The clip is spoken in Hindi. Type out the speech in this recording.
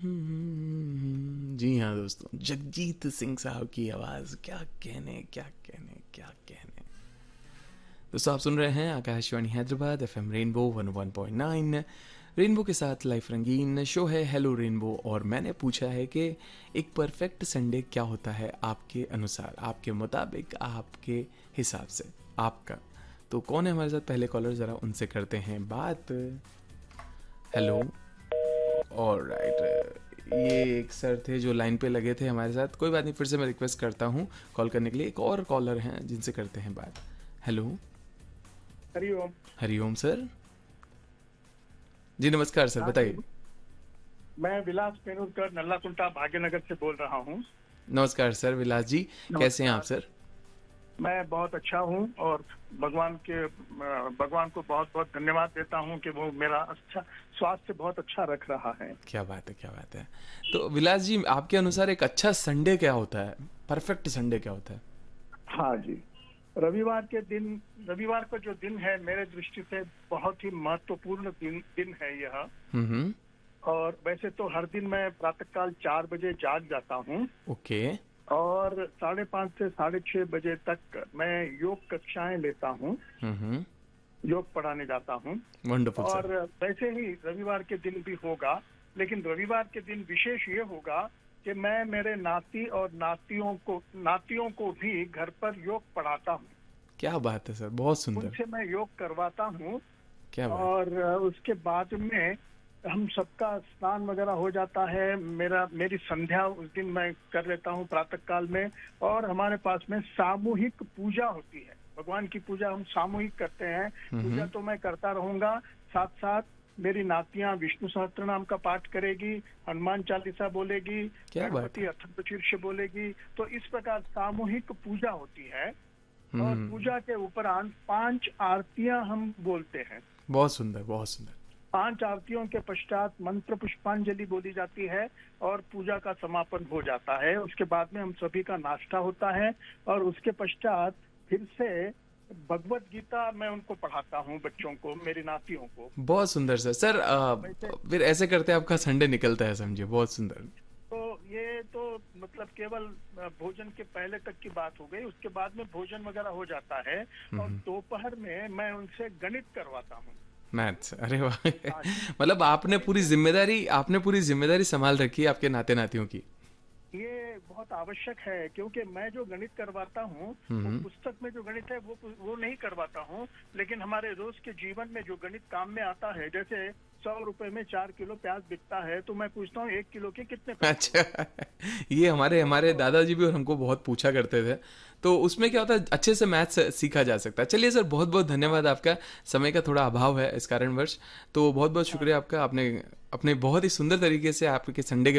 जी हाँ दोस्तों, जगजीत सिंह साहब की आवाज़, क्या कहने क्या कहने क्या कहने। दोस्तों आप सुन रहे हैं Akashvani Hyderabad FM rainbow 101.9 rainbow के साथ लाइफ रंगीन शो है हेलो रेनबो। और मैंने पूछा है कि एक परफेक्ट संडे क्या होता है आपके अनुसार, आपके मुताबिक, आपके हिसाब से, आपका। तो कौन है हमारे साथ पहले कॉलर, ज़रा उनसे करते हैं बात। हेलो। ऑलराइट, ये एक सर थे जो लाइन पे लगे थे हमारे साथ। कोई बात नहीं, फिर से मैं रिक्वेस्ट करता हूँ कॉल करने के लिए। एक और कॉलर हैं जिनसे करते हैं बात। हेलो। हरिओम। हरिओम सर जी, नमस्कार सर, हाँ जी, बताइए। मैं विलास पेनुरकर नल्लाकुंटा भाग्यनगर से बोल रहा हूँ। नमस्कार सर विलास जी, कैसे हैं आप नमस्कार। सर? मैं बहुत अच्छा हूँ और भगवान को बहुत बहुत धन्यवाद देता हूँ कि वो मेरा अच्छा स्वास्थ्य बहुत अच्छा रख रहा है। क्या बात है, क्या बात है। तो विलास जी, आपके अनुसार एक अच्छा संडे क्या होता है, परफेक्ट संडे क्या होता है? हाँ जी, रविवार का जो दिन है मेरे दृष्टि से बहुत ही महत्वपूर्ण दिन है यह। हम्म। और वैसे तो हर दिन मैं प्रातःकाल 4 बजे जाग जाता हूँ ओके। और 5:30 से 6:30 बजे तक मैं योग कक्षाएं लेता हूँ, हम्म। योग पढ़ाने जाता हूँ। वंडरफुल और सर। वैसे ही रविवार के दिन भी होगा, लेकिन रविवार के दिन विशेष ये होगा कि मैं मेरे नाती और नातियों को भी घर पर योग पढ़ाता हूँ। क्या बात है सर, बहुत सुंदर। उनसे मैं योग करवाता हूँ क्या बात है। और उसके बाद में हम सबका स्नान वगैरह हो जाता है। मेरी संध्या उस दिन मैं कर लेता हूँ प्रातःकाल में। और हमारे पास में सामूहिक पूजा होती है, भगवान की पूजा हम सामूहिक करते हैं। पूजा तो मैं करता रहूंगा, साथ साथ मेरी नातियां विष्णु सहस्त्रनाम का पाठ करेगी, हनुमान चालीसा बोलेगी, क्या बात गणपति है। अथर्व शीर्ष बोलेगी। तो इस प्रकार सामूहिक पूजा होती है। और हम्म। पूजा के उपरांत 5 आरतियां हम बोलते हैं। बहुत सुंदर, बहुत सुंदर। 5 आरतियों के पश्चात मंत्र पुष्पांजलि बोली जाती है और पूजा का समापन हो जाता है। उसके बाद में हम सभी का नाश्ता होता है और उसके पश्चात फिर से भगवत गीता मैं उनको पढ़ाता हूँ, बच्चों को, मेरी नातियों को। बहुत सुंदर सर। सर वैसे फिर ऐसे करते आपका संडे निकलता है, समझिए, बहुत सुंदर। तो ये तो मतलब केवल भोजन के पहले तक की बात हो गई। उसके बाद में भोजन वगैरह हो जाता है और दोपहर में मैं उनसे गणित करवाता हूँ। मैथ्स, अरे वाह। हाँ जी, मतलब गणित आपने पूरी जिम्मेदारी संभाल रखी है आपके नाते नातियों की। ये बहुत आवश्यक है, क्योंकि मैं जो गणित करवाता हूँ वो हम्म। पुस्तक में जो गणित है वो नहीं करवाता हूँ, लेकिन हमारे रोज के जीवन में जो गणित काम में आता है। जैसे 100 रुपए में 4 किलो प्याज बिकता है, तो मैं पूछता हूँ 1 किलो के कितने पैसे हुए। अच्छा। ये हमारे हमारे तो दादाजी भी और हमको बहुत पूछा करते थे। तो उसमें क्या होता है, अच्छे से मैथ्स सीखा जा सकता है। चलिए सर, बहुत बहुत हाँ धन्यवाद आपका। समय का थोड़ा अभाव है इस कारणवश, तो बहुत बहुत हाँ शुक्रिया आपका। आपने अपने बहुत ही सुंदर तरीके से आपके संडे के